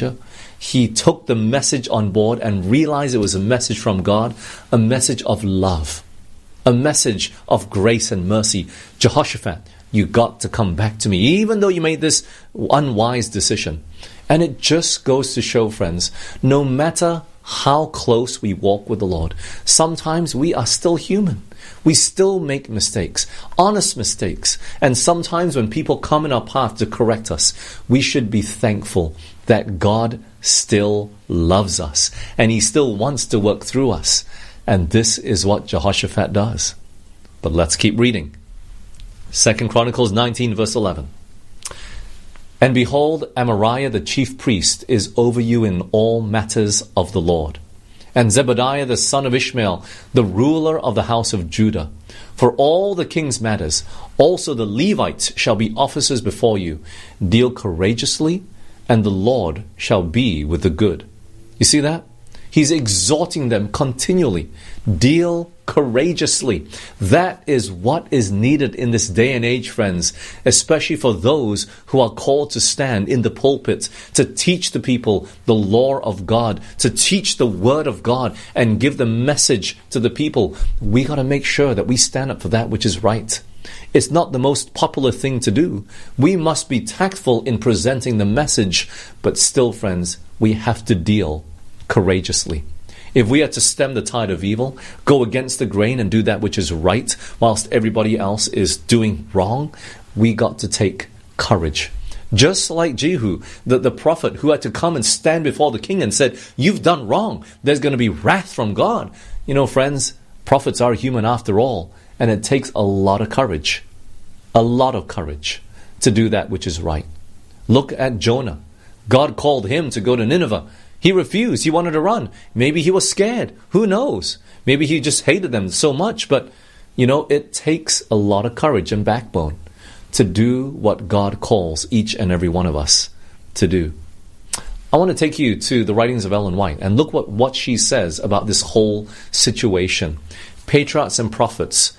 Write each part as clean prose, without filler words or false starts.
teacher. He took the message on board and realized it was a message from God, a message of love, a message of grace and mercy. Jehoshaphat, you got to come back to me, even though you made this unwise decision. And it just goes to show, friends, no matter how close we walk with the Lord, sometimes we are still human. We still make mistakes, honest mistakes. And sometimes when people come in our path to correct us, we should be thankful that God still loves us and He still wants to work through us. And this is what Jehoshaphat does. But let's keep reading. 2 Chronicles 19 verse 11. And behold, Amariah the chief priest is over you in all matters of the Lord, and Zebadiah the son of Ishmael, the ruler of the house of Judah. For all the king's matters, also the Levites shall be officers before you. Deal courageously, and the Lord shall be with the good. You see that? He's exhorting them continually. Deal courageously. That is what is needed in this day and age, friends, especially for those who are called to stand in the pulpit, to teach the people the law of God, to teach the word of God and give the message to the people. We got to make sure that we stand up for that which is right. It's not the most popular thing to do. We must be tactful in presenting the message, but still, friends, we have to deal courageously. If we are to stem the tide of evil, go against the grain and do that which is right, whilst everybody else is doing wrong, we got to take courage. Just like Jehu, the prophet who had to come and stand before the king and said, you've done wrong. There's going to be wrath from God. You know, friends, prophets are human after all, and it takes a lot of courage to do that which is right. Look at Jonah. God called him to go to Nineveh. He refused. He wanted to run. Maybe he was scared. Who knows? Maybe he just hated them so much. But, you know, it takes a lot of courage and backbone to do what God calls each and every one of us to do. I want to take you to the writings of Ellen White and look what she says about this whole situation. Patriarchs and Prophets,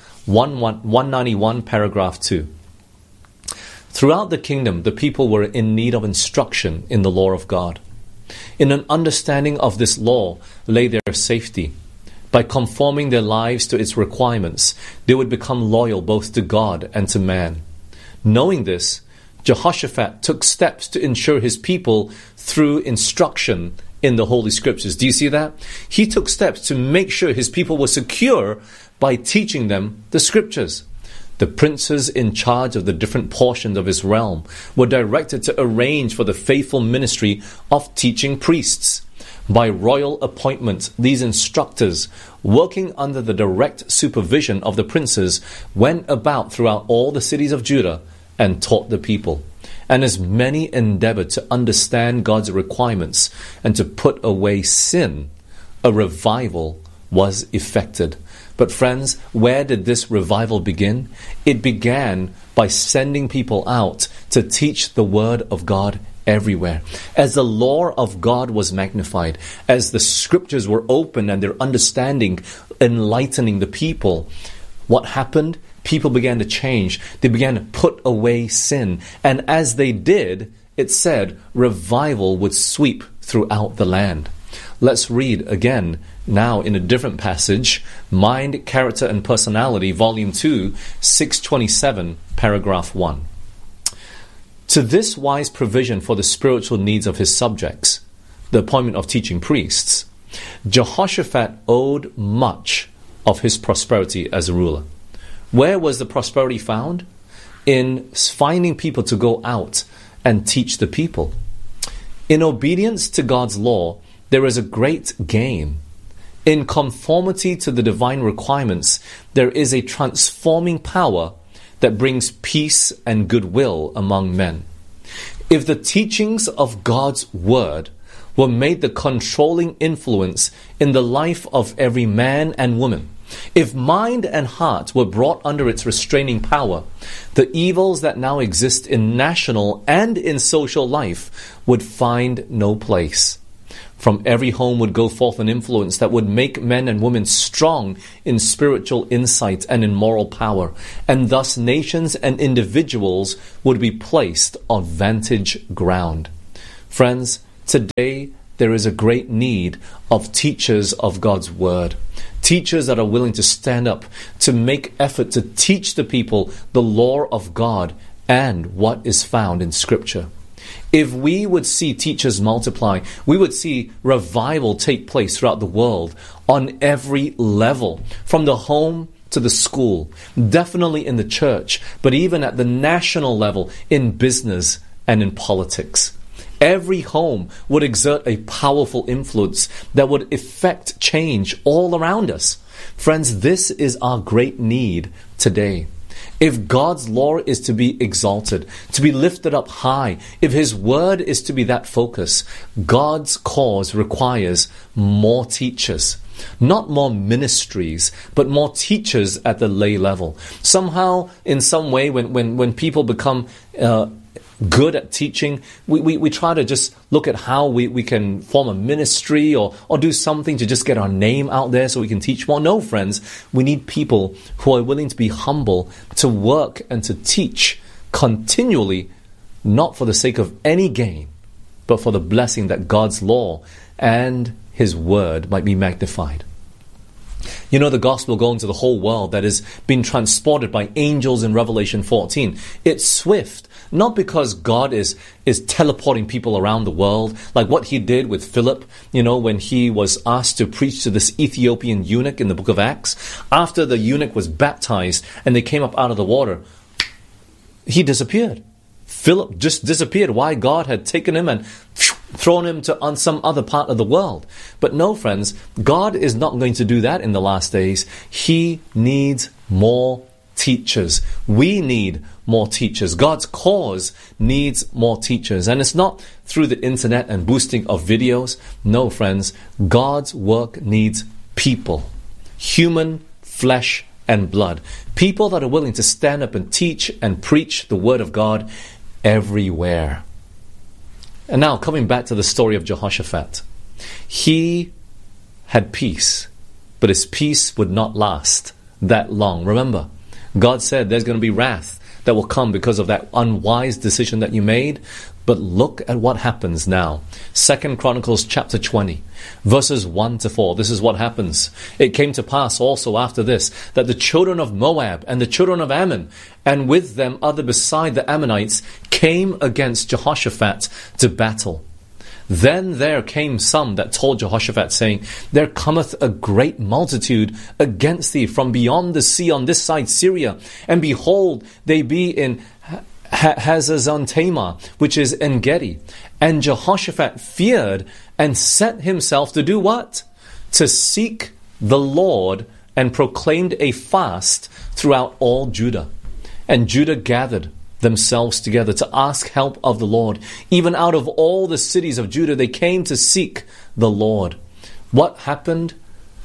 191, paragraph 2. Throughout the kingdom, the people were in need of instruction in the law of God. In an understanding of this law lay their safety. By conforming their lives to its requirements, they would become loyal both to God and to man. Knowing this, Jehoshaphat took steps to ensure his people through instruction in the Holy Scriptures. Do you see that? He took steps to make sure his people were secure by teaching them the Scriptures. The princes in charge of the different portions of his realm were directed to arrange for the faithful ministry of teaching priests. By royal appointment, these instructors, working under the direct supervision of the princes, went about throughout all the cities of Judah and taught the people. And as many endeavored to understand God's requirements and to put away sin, a revival was effected. But friends, where did this revival begin? It began by sending people out to teach the word of God everywhere. As the law of God was magnified, as the Scriptures were opened and their understanding enlightening the people, what happened? People began to change. They began to put away sin. And as they did, it said revival would sweep throughout the land. Let's read again now in a different passage, Mind, Character and Personality, Volume 2, 627, paragraph 1. To this wise provision for the spiritual needs of his subjects, the appointment of teaching priests, Jehoshaphat owed much of his prosperity as a ruler. Where was the prosperity found? In finding people to go out and teach the people. In obedience to God's law, there is a great gain. In conformity to the divine requirements, there is a transforming power that brings peace and goodwill among men. If the teachings of God's word were made the controlling influence in the life of every man and woman, if mind and heart were brought under its restraining power, the evils that now exist in national and in social life would find no place. From every home would go forth an influence that would make men and women strong in spiritual insight and in moral power, and thus nations and individuals would be placed on vantage ground. Friends, Today, there is a great need of teachers of God's Word. Teachers that are willing to stand up, to make effort to teach the people the law of God and what is found in Scripture. If we would see teachers multiply, we would see revival take place throughout the world on every level, from the home to the school, definitely in the church, but even at the national level, in business and in politics. Every home would exert a powerful influence that would effect change all around us. Friends, this is our great need today. If God's law is to be exalted, to be lifted up high, if His Word is to be that focus, God's cause requires more teachers. Not more ministries, but more teachers at the lay level. Somehow, in some way, when people become good at teaching, we try to just look at how we can form a ministry or do something to just get our name out there so we can teach more. No, friends, we need people who are willing to be humble, to work and to teach continually, not for the sake of any gain, but for the blessing that God's law and His Word might be magnified. You know, the gospel going to the whole world that is being transported by angels in Revelation 14. It's swift, not because God is teleporting people around the world, like what He did with Philip, when he was asked to preach to this Ethiopian eunuch in the book of Acts. After the eunuch was baptized and they came up out of the water, he disappeared. Philip just disappeared. Why? God had taken him and thrown him on some other part of the world. But no, friends, God is not going to do that in the last days. He needs more teachers. We need more teachers. God's cause needs more teachers. And it's not through the internet and boosting of videos. No, friends, God's work needs people. Human flesh and blood. People that are willing to stand up and teach and preach the Word of God everywhere. And now, coming back to the story of Jehoshaphat. He had peace, but his peace would not last that long. Remember, God said there's going to be wrath that will come because of that unwise decision that you made. But look at what happens now. 2 Chronicles chapter 20, verses 1 to 4. This is what happens. It came to pass also after this, that the children of Moab and the children of Ammon, and with them other beside the Ammonites, came against Jehoshaphat to battle. Then there came some that told Jehoshaphat, saying, There cometh a great multitude against thee from beyond the sea on this side Syria, and behold, they be in Hazazon Tamar, which is En-gedi. And Jehoshaphat feared and set himself to do what? To seek the Lord, and proclaimed a fast throughout all Judah. And Judah gathered themselves together to ask help of the Lord. Even out of all the cities of Judah, they came to seek the Lord. What happened?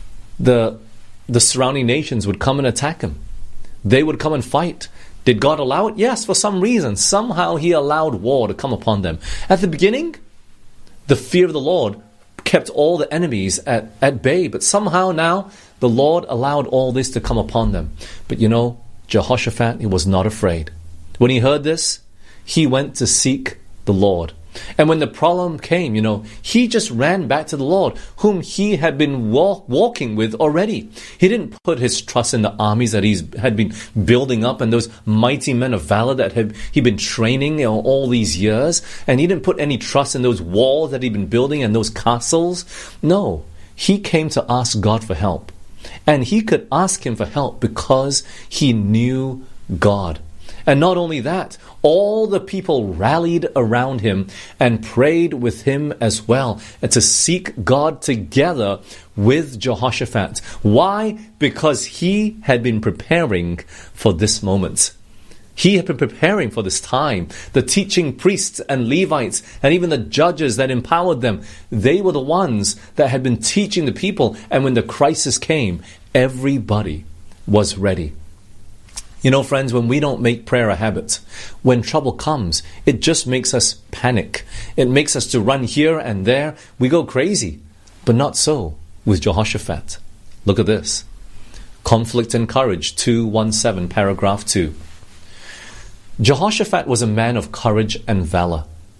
The surrounding nations would come and attack him. They would come and fight. Did God allow it? Yes, for some reason. Somehow He allowed war to come upon them. At the beginning, the fear of the Lord kept all the enemies at bay. But somehow now, the Lord allowed all this to come upon them. But Jehoshaphat, he was not afraid. When he heard this, he went to seek the Lord. And when the problem came, he just ran back to the Lord, whom he had been walking with already. He didn't put his trust in the armies that he had been building up and those mighty men of valor that he'd been training all these years. And he didn't put any trust in those walls that he'd been building and those castles. No, he came to ask God for help. And he could ask Him for help because he knew God. And not only that, all the people rallied around him and prayed with him as well, and to seek God together with Jehoshaphat. Why? Because he had been preparing for this moment. He had been preparing for this time. The teaching priests and Levites and even the judges that empowered them, they were the ones that had been teaching the people. And when the crisis came, everybody was ready. Friends, when we don't make prayer a habit, when trouble comes, it just makes us panic. It makes us to run here and there. We go crazy. But not so with Jehoshaphat. Look at this. Conflict and Courage 2:17, paragraph 2. Jehoshaphat was a man of courage and valor.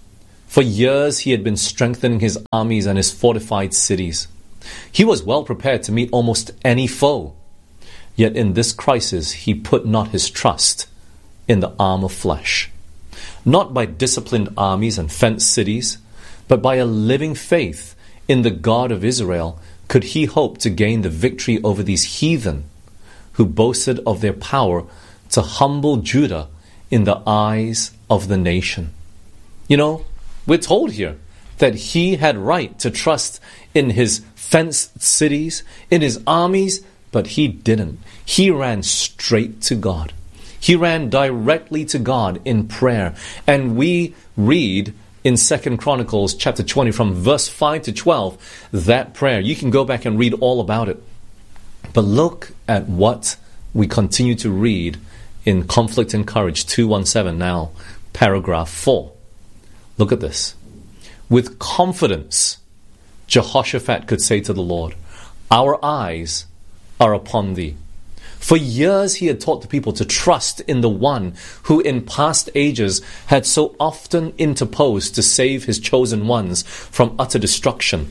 For years he had been strengthening his armies and his fortified cities. He was well prepared to meet almost any foe. Yet in this crisis he put not his trust in the arm of flesh. Not by disciplined armies and fenced cities, but by a living faith in the God of Israel could he hope to gain the victory over these heathen who boasted of their power to humble Judah in the eyes of the nation. You know, we're told here that he had right to trust in his fenced cities, in his armies, but he didn't. He ran straight to God. He ran directly to God in prayer. And we read in 2 Chronicles chapter 20 from verse 5 to 12, that prayer. You can go back and read all about it. But look at what we continue to read in Conflict and Courage 217 now, paragraph 4. Look at this. With confidence, Jehoshaphat could say to the Lord, "Our eyes are upon thee." For years he had taught the people to trust in the one who in past ages had so often interposed to save his chosen ones from utter destruction.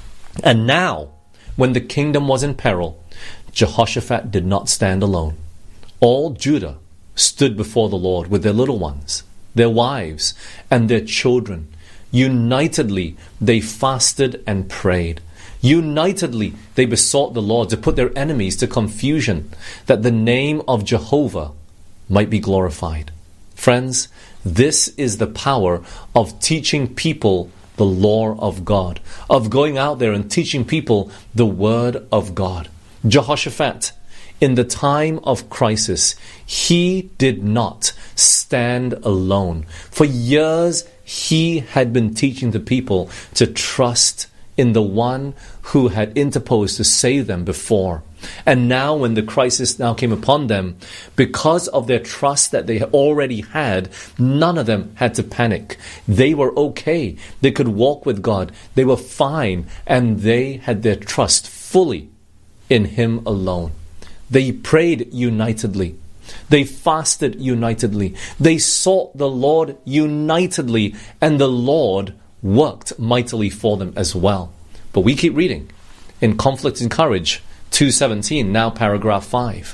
And now, when the kingdom was in peril, Jehoshaphat did not stand alone. All Judah stood before the Lord with their little ones, their wives, and their children. Unitedly, they fasted and prayed. Unitedly, they besought the Lord to put their enemies to confusion, that the name of Jehovah might be glorified. Friends, this is the power of teaching people the law of God, of going out there and teaching people the word of God. Jehoshaphat, in the time of crisis, he did not stand alone. For years, he had been teaching the people to trust in the one who had interposed to save them before. And now when the crisis now came upon them, because of their trust that they already had, none of them had to panic. They were okay. They could walk with God. They were fine. And they had their trust fully in Him alone. They prayed unitedly. They fasted unitedly. They sought the Lord unitedly. And the Lord worked mightily for them as well. But we keep reading in Conflict and Courage 2:17, now paragraph 5.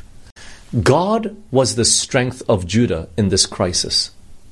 God was the strength of Judah in this crisis.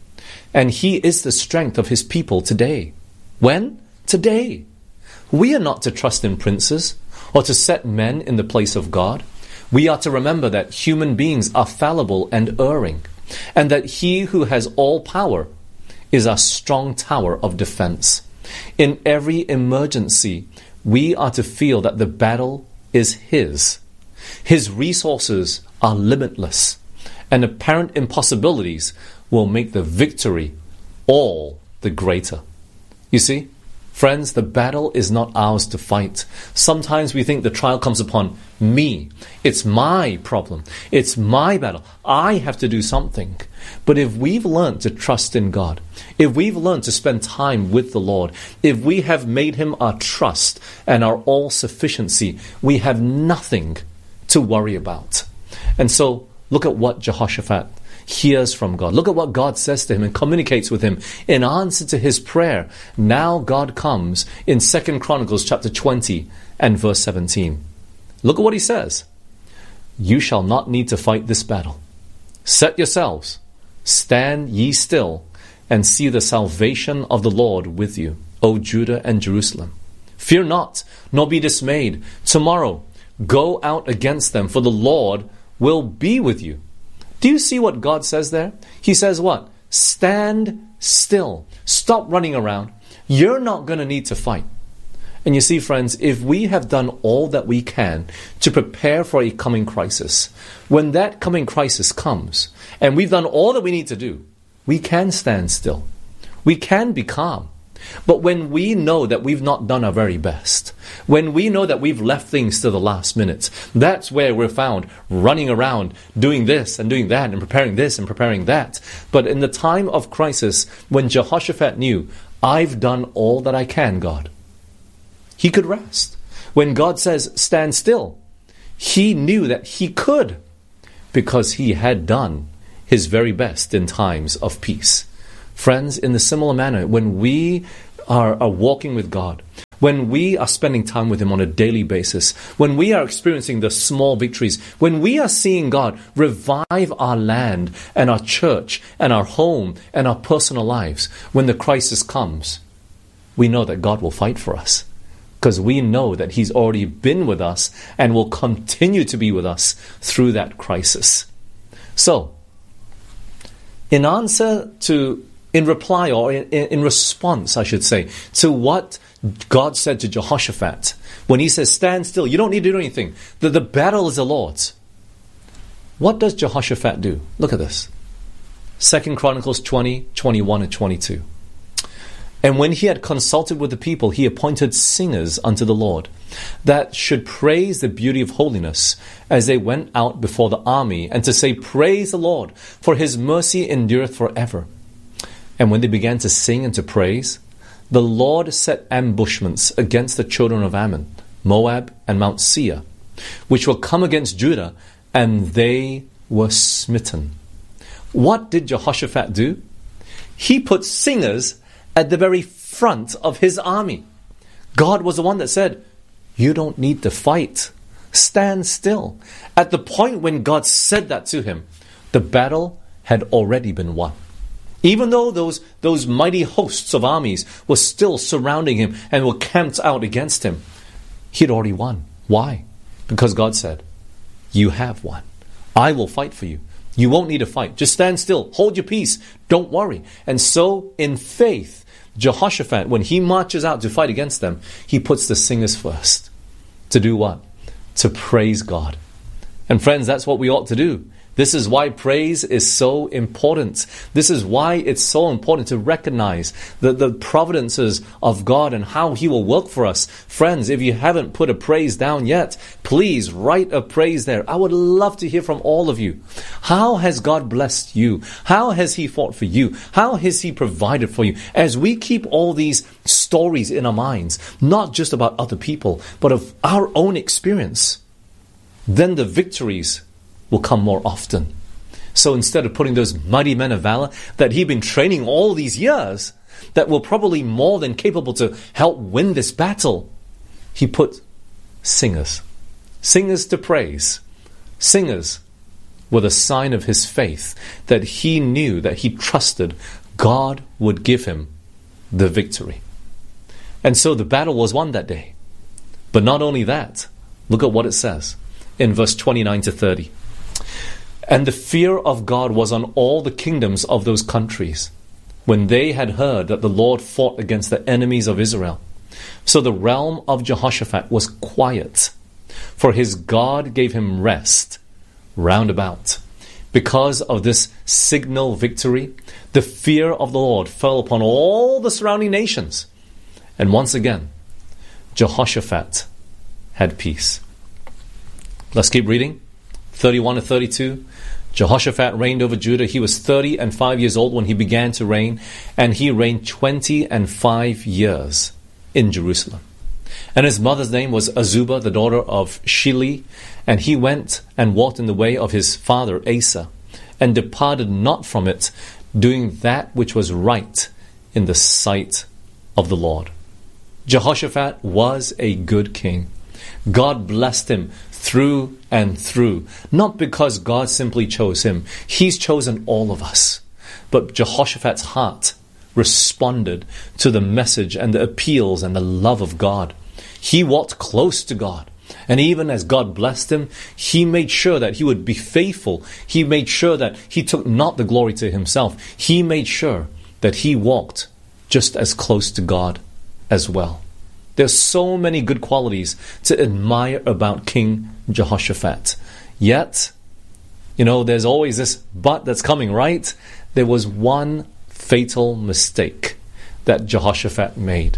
And He is the strength of His people today. When? Today. We are not to trust in princes or to set men in the place of God. We are to remember that human beings are fallible and erring, and that He who has all power is our strong tower of defense. In every emergency, we are to feel that the battle is His. His resources are limitless, and apparent impossibilities will make the victory all the greater. You see, friends, the battle is not ours to fight. Sometimes we think the trial comes upon me. It's my problem. It's my battle. I have to do something. But if we've learned to trust in God, if we've learned to spend time with the Lord, if we have made Him our trust and our all-sufficiency, we have nothing to worry about. And so, look at what Jehoshaphat hears from God. Look at what God says to him and communicates with him in answer to his prayer. Now God comes in 2 Chronicles chapter 20 and verse 17. Look at what he says. You shall not need to fight this battle. Set yourselves, stand ye still, and see the salvation of the Lord with you, O Judah and Jerusalem. Fear not, nor be dismayed. Tomorrow go out against them, for the Lord will be with you. Do you see what God says there? He says what? Stand still. Stop running around. You're not going to need to fight. And you see, friends, if we have done all that we can to prepare for a coming crisis, when that coming crisis comes, and we've done all that we need to do, we can stand still. We can be calm. But when we know that we've not done our very best, when we know that we've left things to the last minute, that's where we're found running around doing this and doing that and preparing this and preparing that. But in the time of crisis, when Jehoshaphat knew, I've done all that I can, God, he could rest. When God says, stand still, he knew that he could, because he had done his very best in times of peace. Friends, in the similar manner, when we are walking with God, when we are spending time with Him on a daily basis, when we are experiencing the small victories, when we are seeing God revive our land and our church and our home and our personal lives, when the crisis comes, we know that God will fight for us, because we know that He's already been with us and will continue to be with us through that crisis. So, in reply, or in response, I should say, to what God said to Jehoshaphat, when he says, stand still, you don't need to do anything, the battle is the Lord's. What does Jehoshaphat do? Look at this. 2 Chronicles 20, 21 and 22. And when he had consulted with the people, he appointed singers unto the Lord, that should praise the beauty of holiness as they went out before the army, and to say, praise the Lord, for His mercy endureth forever. And when they began to sing and to praise, the Lord set ambushments against the children of Ammon, Moab, and Mount Seir, which will come against Judah, and they were smitten. What did Jehoshaphat do? He put singers at the very front of his army. God was the one that said, you don't need to fight. Stand still. At the point when God said that to him, the battle had already been won. Even though those mighty hosts of armies were still surrounding him and were camped out against him, he had already won. Why? Because God said, you have won. I will fight for you. You won't need to fight. Just stand still. Hold your peace. Don't worry. And so, in faith, Jehoshaphat, when he marches out to fight against them, he puts the singers first. To do what? To praise God. And friends, that's what we ought to do. This is why praise is so important. This is why it's so important to recognize the providences of God and how He will work for us. Friends, if you haven't put a praise down yet, please write a praise there. I would love to hear from all of you. How has God blessed you? How has He fought for you? How has He provided for you? As we keep all these stories in our minds, not just about other people, but of our own experience, then the victories will come more often. So instead of putting those mighty men of valor that he'd been training all these years, that were probably more than capable to help win this battle, he put singers. Singers to praise. Singers were the sign of his faith, that he knew, that he trusted God would give him the victory. And so the battle was won that day. But not only that, look at what it says in verse 29 to 30. And the fear of God was on all the kingdoms of those countries, when they had heard that the Lord fought against the enemies of Israel. So the realm of Jehoshaphat was quiet, for his God gave him rest round about. Because of this signal victory, the fear of the Lord fell upon all the surrounding nations. And once again, Jehoshaphat had peace. Let's keep reading. 31 to 32. Jehoshaphat reigned over Judah. He was 35 years old when he began to reign, and he reigned 25 years in Jerusalem. And his mother's name was Azubah, the daughter of Shili, and he went and walked in the way of his father Asa, and departed not from it, doing that which was right in the sight of the Lord. Jehoshaphat was a good king. God blessed him through and through, not because God simply chose him. He's chosen all of us. But Jehoshaphat's heart responded to the message and the appeals and the love of God. He walked close to God. And even as God blessed him, he made sure that he would be faithful. He made sure that he took not the glory to himself. He made sure that he walked just as close to God as well. There's so many good qualities to admire about King Jehoshaphat. Yet, there's always this but that's coming, right? There was one fatal mistake that Jehoshaphat made.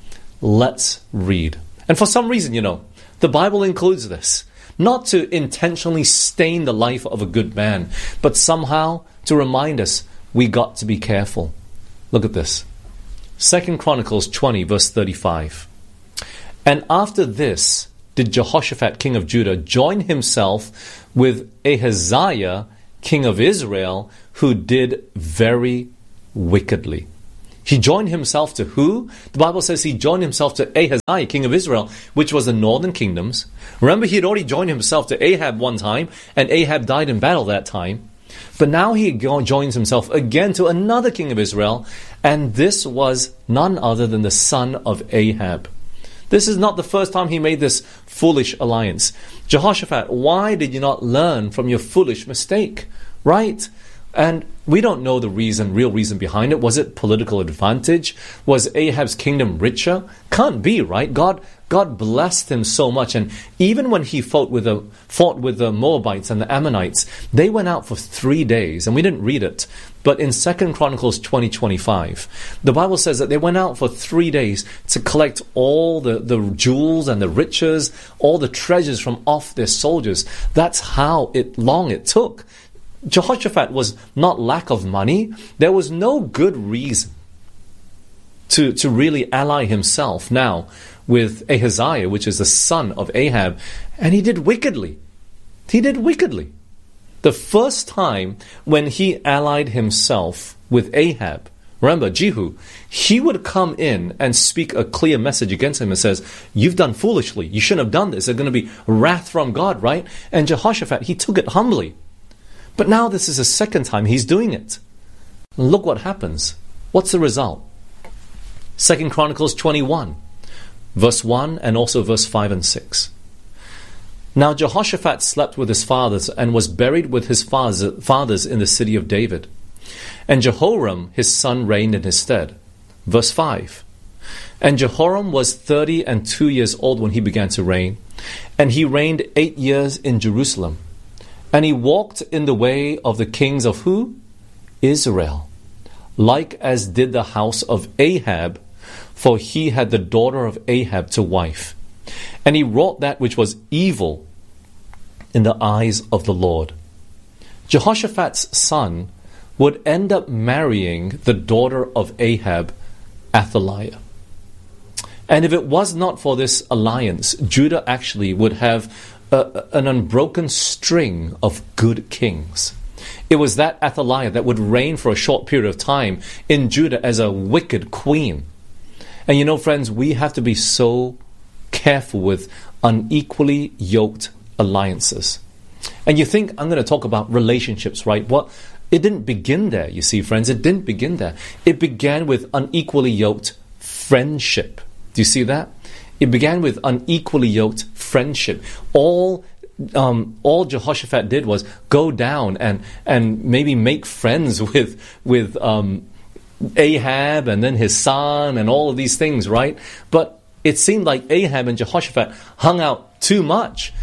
Let's read. And for some reason, the Bible includes this. Not to intentionally stain the life of a good man, but somehow to remind us we got to be careful. Look at this. 2 Chronicles 20, verse 35. And after this did Jehoshaphat, king of Judah, join himself with Ahaziah, king of Israel, who did very wickedly. He joined himself to who? The Bible says he joined himself to Ahaziah, king of Israel, which was the northern kingdoms. Remember, he had already joined himself to Ahab one time, and Ahab died in battle that time. But now he joins himself again to another king of Israel, and this was none other than the son of Ahab. This is not the first time he made this foolish alliance. Jehoshaphat, why did you not learn from your foolish mistake? Right? And we don't know the real reason behind it. Was it political advantage? Was Ahab's kingdom richer? Can't be, right? God blessed him so much, and even when he fought with the Moabites and the Ammonites, they went out for 3 days, and we didn't read it. But in 2 Chronicles 20:25, the Bible says that they went out for 3 days to collect all the jewels and the riches, all the treasures from off their soldiers. That's how long it took. Jehoshaphat was not lack of money. There was no good reason to really ally himself now with Ahaziah, which is the son of Ahab, and he did wickedly. He did wickedly. The first time when he allied himself with Ahab, remember Jehu, he would come in and speak a clear message against him and says, you've done foolishly, you shouldn't have done this, there's going to be wrath from God, right? And Jehoshaphat, he took it humbly. But now this is the second time he's doing it. Look what happens. What's the result? 2 Chronicles 21, verse 1 and also verse 5 and 6. Now Jehoshaphat slept with his fathers and was buried with his fathers in the city of David. And Jehoram his son reigned in his stead. Verse 5. And Jehoram was 32 years old when he began to reign, and he reigned 8 years in Jerusalem. And he walked in the way of the kings of who? Israel, like as did the house of Ahab, for he had the daughter of Ahab to wife. And he wrought that which was evil in the eyes of the Lord. Jehoshaphat's son would end up marrying the daughter of Ahab, Athaliah. And if it was not for this alliance, Judah actually would have an unbroken string of good kings. It was that Athaliah that would reign for a short period of time in Judah as a wicked queen. And you know, friends, we have to be so careful with unequally yoked alliances. And you think I'm going to talk about relationships, right? Well, it didn't begin there, you see, friends. It didn't begin there. It began with unequally yoked friendship. Do you see that? It began with unequally yoked friendship. All Jehoshaphat did was go down and maybe make friends with Ahab and then his son and all of these things, right? But it seemed like Ahab and Jehoshaphat hung out too much,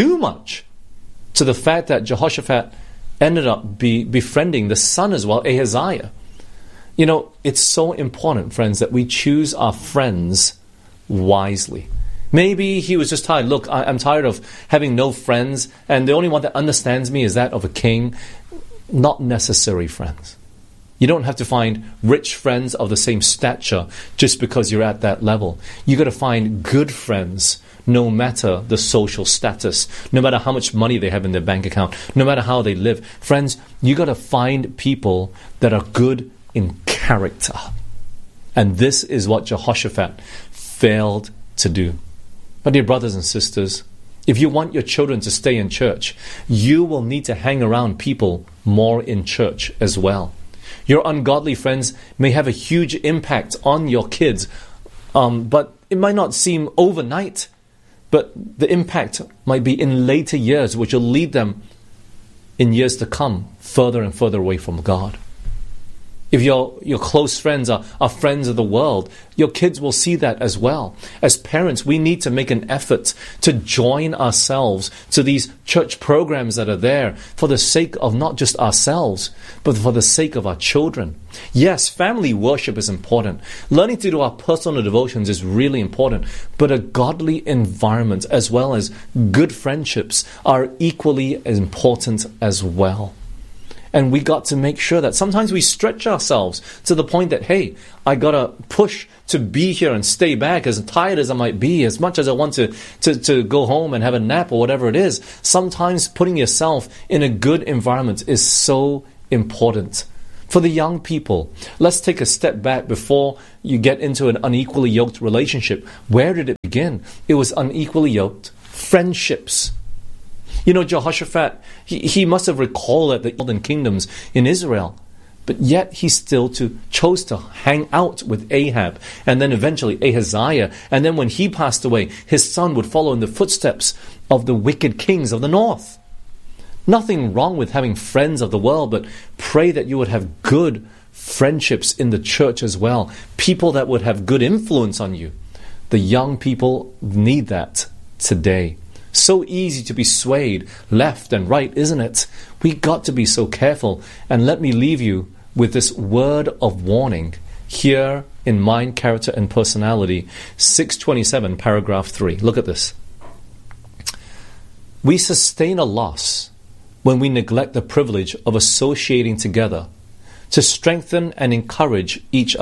to the fact that Jehoshaphat ended up befriending the son as well, Ahaziah. You know, it's so important, friends, that we choose our friends wisely. Maybe he was just tired. Look, I'm tired of having no friends, and the only one that understands me is that of a king. Not necessary, friends. You don't have to find rich friends of the same stature just because you're at that level. You got to find good friends no matter the social status, no matter how much money they have in their bank account, no matter how they live. Friends, you got to find people that are good in character. And this is what Jehoshaphat failed to do. But dear brothers and sisters, if you want your children to stay in church, you will need to hang around people more in church as well. Your ungodly friends may have a huge impact on your kids, but it might not seem overnight, but the impact might be in later years, which will lead them in years to come further and further away from God. If your close friends are friends of the world, your kids will see that as well. As parents, we need to make an effort to join ourselves to these church programs that are there for the sake of not just ourselves, but for the sake of our children. Yes, family worship is important. Learning to do our personal devotions is really important, but a godly environment as well as good friendships are equally as important as well. And we got to make sure that sometimes we stretch ourselves to the point that, hey, I got to push to be here and stay back, as tired as I might be, as much as I want to go home and have a nap or whatever it is. Sometimes putting yourself in a good environment is so important. For the young people, let's take a step back before you get into an unequally yoked relationship. Where did it begin? It was unequally yoked friendships. You know, Jehoshaphat, he must have recalled at the northern kingdoms in Israel, but yet he still chose to hang out with Ahab, and then eventually Ahaziah, and then when he passed away, his son would follow in the footsteps of the wicked kings of the north. Nothing wrong with having friends of the world, but pray that you would have good friendships in the church as well. People that would have good influence on you. The young people need that today. So easy to be swayed left and right, isn't it? We got to be so careful. And let me leave you with this word of warning here in Mind, Character and Personality, 627, paragraph 3. Look at this. We sustain a loss when we neglect the privilege of associating together to strengthen and encourage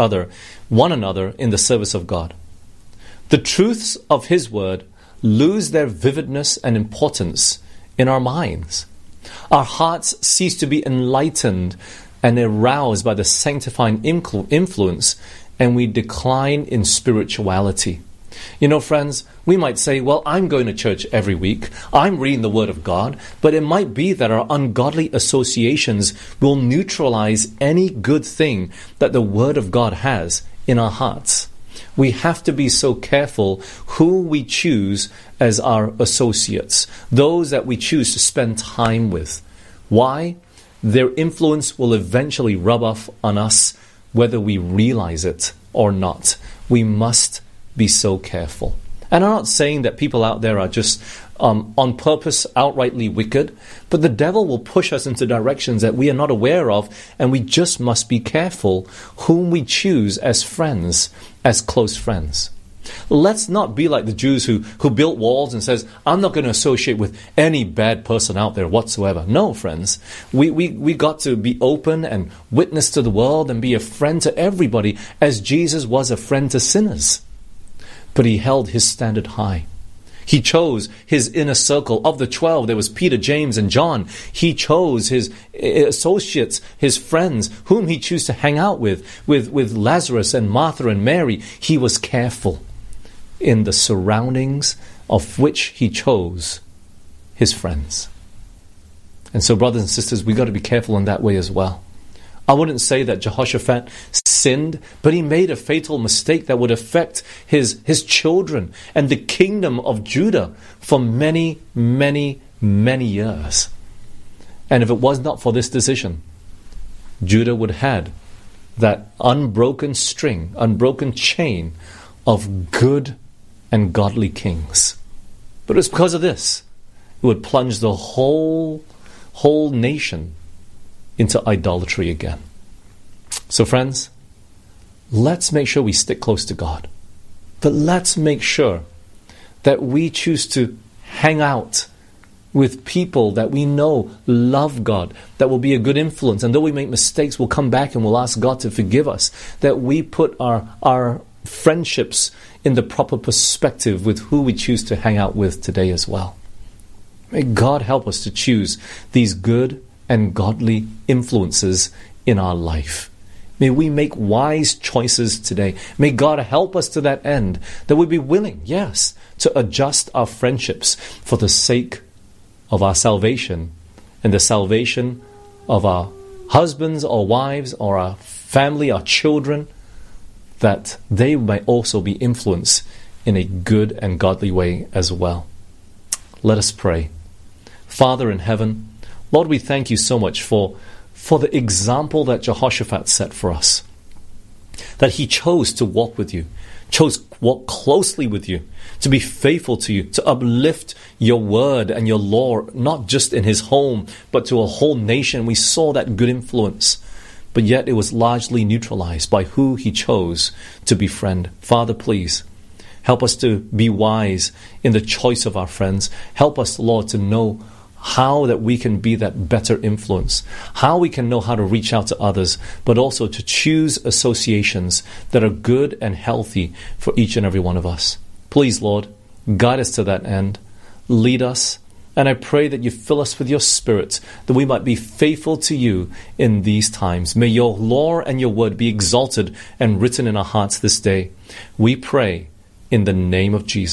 one another in the service of God. The truths of His Word lose their vividness and importance in our minds. Our hearts cease to be enlightened and aroused by the sanctifying influence, and we decline in spirituality. You know, friends, we might say, well, I'm going to church every week, I'm reading the Word of God, but it might be that our ungodly associations will neutralize any good thing that the Word of God has in our hearts. We have to be so careful who we choose as our associates, those that we choose to spend time with. Why? Their influence will eventually rub off on us, whether we realize it or not. We must be so careful. And I'm not saying that people out there are just on purpose outrightly wicked, but the devil will push us into directions that we are not aware of, and we just must be careful whom we choose as friends, as close friends. Let's not be like the Jews who built walls and says, I'm not going to associate with any bad person out there whatsoever. No, friends. We got to be open and witness to the world and be a friend to everybody, as Jesus was a friend to sinners. But He held His standard high. He chose His inner circle. Of the 12, there was Peter, James, and John. He chose His associates, His friends, whom He chose to hang out with Lazarus and Martha and Mary. He was careful in the surroundings of which He chose His friends. And so, brothers and sisters, we've got to be careful in that way as well. I wouldn't say that Jehoshaphat sinned, but he made a fatal mistake that would affect his children and the kingdom of Judah for many, many, many years. And if it was not for this decision, Judah would have had that unbroken string, unbroken chain of good and godly kings. But it was because of this, it would plunge the whole nation into idolatry again. So friends, let's make sure we stick close to God. But let's make sure that we choose to hang out with people that we know love God, that will be a good influence. And though we make mistakes, we'll come back and we'll ask God to forgive us. That we put our friendships in the proper perspective with who we choose to hang out with today as well. May God help us to choose these good and godly influences in our life. May we make wise choices today. May God help us to that end, that we be willing, yes, to adjust our friendships for the sake of our salvation and the salvation of our husbands or wives or our family, our children, that they may also be influenced in a good and godly way as well. Let us pray. Father in heaven, Lord, we thank You so much for the example that Jehoshaphat set for us. That he chose to walk with You, chose to walk closely with You, to be faithful to You, to uplift Your word and Your law, not just in his home, but to a whole nation. We saw that good influence. But yet it was largely neutralized by who he chose to befriend. Father, please, help us to be wise in the choice of our friends. Help us, Lord, to know how that we can be that better influence, how we can know how to reach out to others, but also to choose associations that are good and healthy for each and every one of us. Please, Lord, guide us to that end. Lead us And I pray that you fill us with your Spirit, that we might be faithful to you in these times. May your law and your word be exalted and written in our hearts this day. We pray in the name of Jesus.